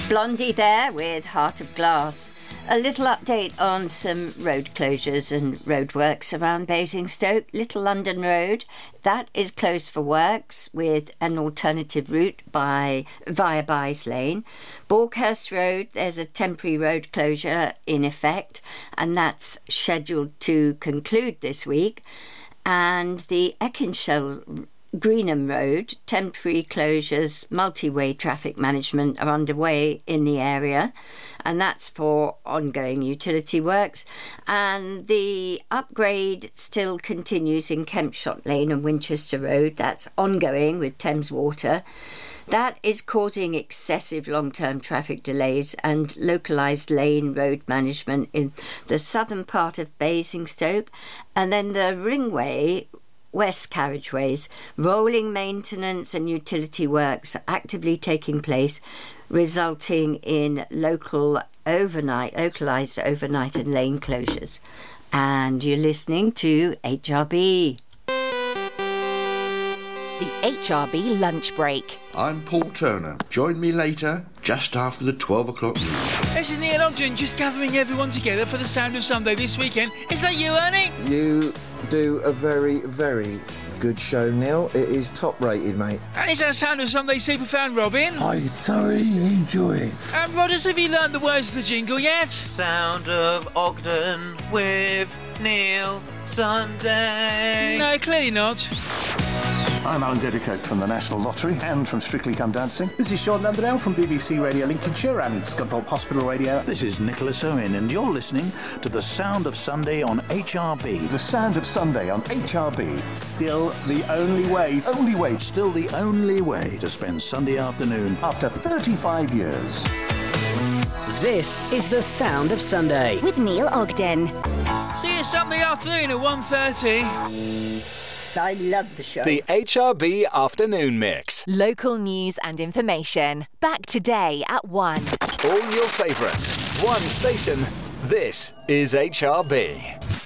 Blondie there with Heart of Glass. A little update on some road closures and roadworks around Basingstoke. Little London Road, that is closed for works with an alternative route via Byes Lane. Borkhurst Road, there's a temporary road closure in effect, and that's scheduled to conclude this week. And the Eccleshall Greenham Road, temporary closures, multi-way traffic management are underway in the area, and that's for ongoing utility works. And the upgrade still continues in Kempshott Lane and Winchester Road. That's ongoing with Thames Water. That is causing excessive long-term traffic delays and localised lane road management in the southern part of Basingstoke. And then the Ringway West carriageways, rolling maintenance and utility works are actively taking place, resulting in localised overnight and lane closures. And you're listening to HRB. The HRB lunch break. I'm Paul Turner. Join me later, just after the 12 o'clock news. This is Neil Ogden, just gathering everyone together for the Sound of Sunday this weekend. Is that you, Ernie? You do a very, very good show, Neil. It is top rated, mate. And is that Sound of Sunday superfan Robin? I thoroughly enjoy it. And Rodders, have you learned the words of the jingle yet? Sound of Ogden with Neil Sunday. No, clearly not. I'm Alan Dedicoke from the National Lottery and from Strictly Come Dancing. This is Sean Landerdale from BBC Radio Lincolnshire and Scunthorpe Hospital Radio. This is Nicholas Owen and you're listening to The Sound of Sunday on HRB. The Sound of Sunday on HRB. Still the only way. Still the only way to spend Sunday afternoon. After 35 years. This is The Sound of Sunday. With Neil Ogden. See you Sunday afternoon at 1:30. I love the show. The HRB Afternoon Mix. Local news and information. Back today at 1. All your favourites. One station. This is HRB.